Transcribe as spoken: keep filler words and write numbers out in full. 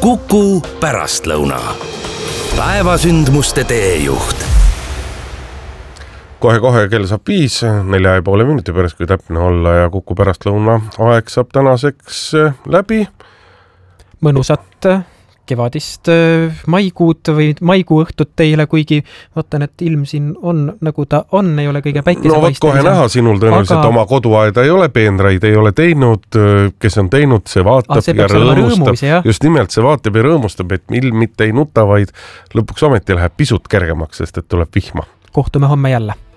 Kuku pärastlõuna. Päevasündmuste teejuht. Kohe-kohe kell saab viis, nelja ja poole minuti pärast, kui täpne olla, ja Kuku pärastlõuna aeg saab tänaseks läbi. Mõnusat kevadist maikuud või maikuu õhtut teile, kuigi vaatan, et ilm siin on, nagu ta on, ei ole kõige päikese No vot kohe näha sinul tõenäoliselt aga... oma koduaeda ei ole, peenraid ei ole teinud, kes on teinud, see vaatab ah, see ja rõõmustab. Rõõmus, just nimelt see vaatab ja rõõmustab, et ilm mitte ei nuta, vaid lõpuks ometi läheb pisut kergemaks, sest et tuleb vihma. Kohtume homme jälle.